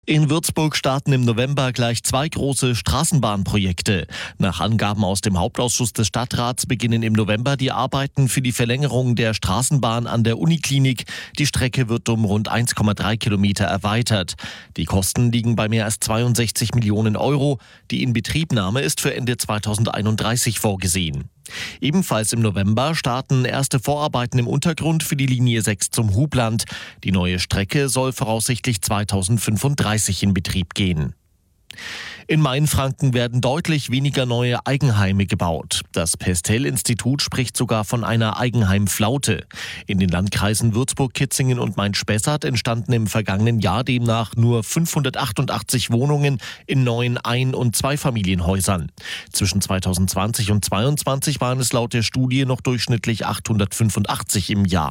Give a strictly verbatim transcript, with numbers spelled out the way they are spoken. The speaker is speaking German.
In Würzburg starten im November gleich zwei große Straßenbahnprojekte. Nach Angaben aus dem Hauptausschuss des Stadtrats beginnen im November die Arbeiten für die Verlängerung der Straßenbahn an der Uniklinik. Die Strecke wird um rund eins Komma drei Kilometer erweitert. Die Kosten liegen bei mehr als zweiundsechzig Millionen Euro. Die Inbetriebnahme ist für Ende zweitausendeinunddreißig vorgesehen. Ebenfalls im November starten erste Vorarbeiten im Untergrund für die Linie sechs zum Hubland. Die neue Strecke soll voraussichtlich zweitausendfünfunddreißig in Betrieb gehen. In Mainfranken werden deutlich weniger neue Eigenheime gebaut. Das Pestel-Institut spricht sogar von einer Eigenheimflaute. In den Landkreisen Würzburg, Kitzingen und Main-Spessart entstanden im vergangenen Jahr demnach nur fünfhundertachtundachtzig Wohnungen in neuen Ein- und Zweifamilienhäusern. Zwischen zweitausendzwanzig und zweitausendzweiundzwanzig waren es laut der Studie noch durchschnittlich achthundertfünfundachtzig im Jahr.